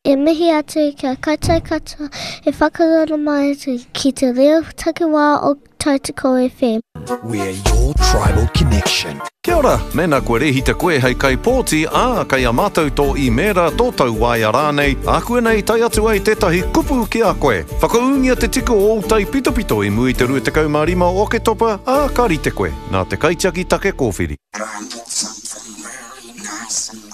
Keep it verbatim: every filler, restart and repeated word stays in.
E mihi atu kia koutou katoa e whakarana mai atu ki te reo takiwā o Tautoko F M. We're your tribal connection. Kia ora, mena koe rehita koe hei kai pōti, ā, kai a mātou tō i mera tō tau wai a rānei, a koe nei tai atu ai tētahi kupu ki a koe. Whakaungia te tiko o tai pito pito i mui te rua te kaumārima o ke topa, ā, ka rite koe, nā te kaitiaki take kōwhiri. Something very nice and